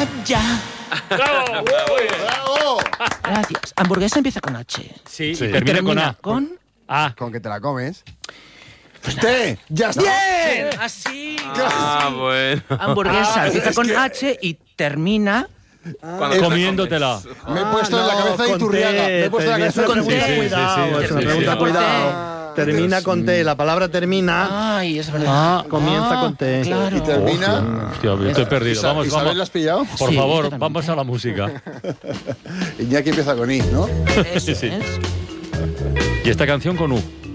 ya. ¡Bravo! ¡Bravo! Gracias. Hamburguesa empieza con H. Sí, Sí. y termina con A. Con... A. Con que te la comes. ¡Te! ¡Ya está! ¡Bien! Así. Ah, bueno. Hamburguesa empieza es con que- H y termina... Cuando te la Comiéndotela. Me he puesto en la cabeza de Iturriaga. Me he puesto en la cabeza de con Iturriaga. T. Cuidado, es una sí, pregunta, sí. cuidado. Termina con T, la palabra termina, Ay, es verdad. comienza con T. Claro. Y termina... Hostia, yo estoy perdido. Vamos, ¿Isabel vamos. la has pillado? Por Sí, favor, totalmente. vamos a la música. Iñaki empieza con I, ¿no? Eso Sí. es. Y esta canción con U.